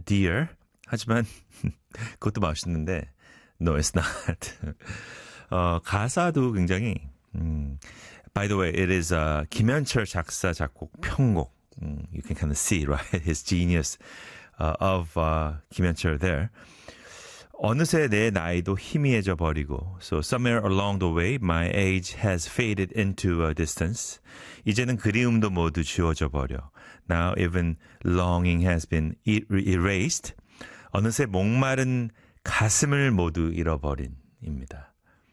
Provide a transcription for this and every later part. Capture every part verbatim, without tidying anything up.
dear. 하지만 그것도 맛있는데 no, it's not. 어, 가사도 굉장히 음, by the way, it is uh, 김현철 작사, 작곡, 편곡. Mm, you can kind of see, right? His genius uh, of uh, 김현철 there. 어느새 내 나이도 희미해져 버리고 So somewhere along the way, my age has faded into a distance. 이제는 그리움도 모두 지워져 버려. Now even longing has been erased. 어느새 목마른 가슴을 모두 잃어버린입니다.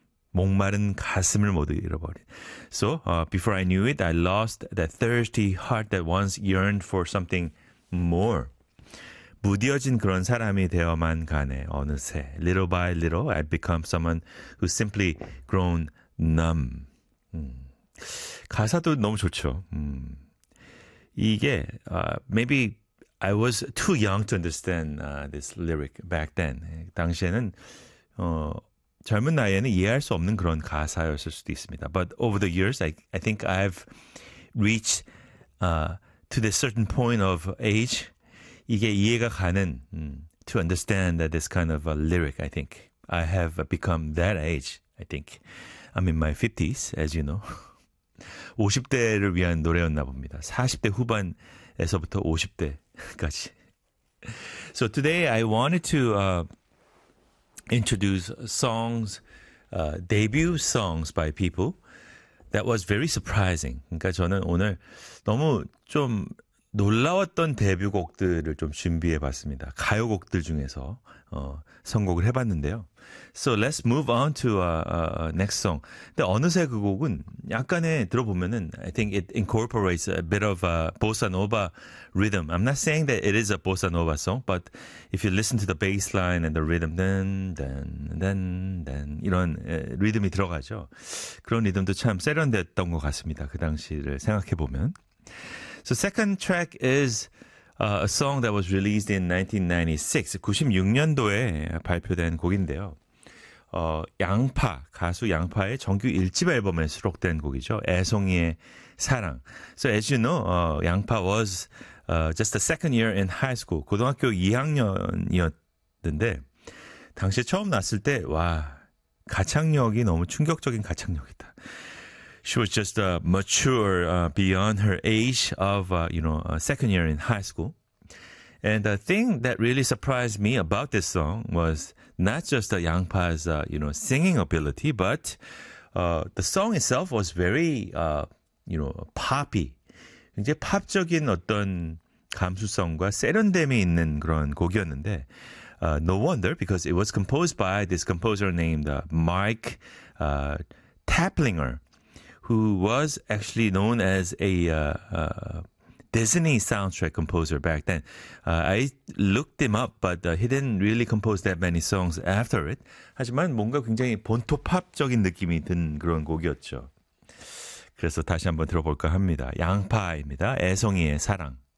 목마른 가슴을 모두 잃어버린. So, uh, before I knew it, I lost that thirsty heart that once yearned for something more. 무뎌진 그런 사람이 되어만 가네, 어느새. Little by little, I've become someone who's simply grown numb. 음. 가사도 너무 좋죠. 음. 이게, uh, maybe I was too young to understand uh, this lyric back then. 당시에는, 어, 젊은 나이에는 이해할 수 없는 그런 가사였을 수도 있습니다. But over the years, I, I think I've reached uh, to this certain point of age. 이게 이해가 가는, um, to understand that this kind of a lyric, I think. I have become that age, I think. I'm in my fifties, as you know. 오십 대를 위한 노래였나 봅니다. 사십 대 후반에서부터 오십 대까지. So today I wanted to... Uh, introduce songs, uh, debut songs by people. That was very surprising. 그러니까 저는 오늘 너무 좀 놀라웠던 데뷔곡들을 좀 준비해봤습니다. 가요곡들 중에서 어, 선곡을 해봤는데요. So let's move on to uh, uh, next song. 근데 어느새 그 곡은 약간의 들어보면은 I think it incorporates a bit of a bossa nova rhythm. I'm not saying that it is a bossa nova song, but if you listen to the bass line and the rhythm, then, then, then, then 이런 에, 리듬이 들어가죠. 그런 리듬도 참 세련됐던 것 같습니다. 그 당시를 생각해 보면. So second track is uh, a song that was released in nineteen ninety-six, 구십육 년도에 발표된 곡인데요. 어, 양파, 가수 양파의 정규 일 집 앨범에 수록된 곡이죠. 애송이의 사랑. So as you know, 어, 양파 was uh, just the second year in high school. 고등학교 이 학년이었는데 당시에 처음 났을 때 와, 가창력이 너무 충격적인 가창력이다. She was just uh, mature uh, beyond her age of, uh, you know, uh, second year in high school. And the thing that really surprised me about this song was not just the 양파's, uh, you know, singing ability, but uh, the song itself was very, uh, you know, poppy. 굉장히 팝적인 어떤 감수성과 세련됨이 있는 그런 곡이었는데, uh, no wonder because it was composed by this composer named uh, Mike uh, Taplinger, who was actually known as a uh, uh, Disney soundtrack composer back then. Uh, I looked him up, but uh, he didn't really compose that many songs after it. 하지만 뭔가 굉장히 본토 팝적인 느낌이 든 그런 곡이었죠. 그래서 다시 한번 들어볼까 합니다. 양파입니다. 애송이의 사랑.